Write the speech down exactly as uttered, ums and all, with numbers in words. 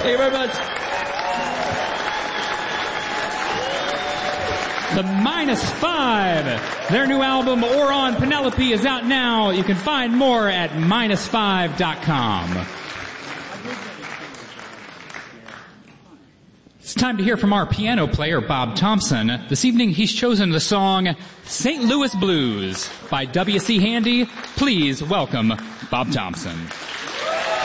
Thank you very much. The Minus Five. Their new album, Or on Penelope, is out now. You can find more at minus five dot com. It's time to hear from our piano player, Bob Thompson. This evening, he's chosen the song Saint Louis Blues by W C Handy. Please welcome Bob Thompson.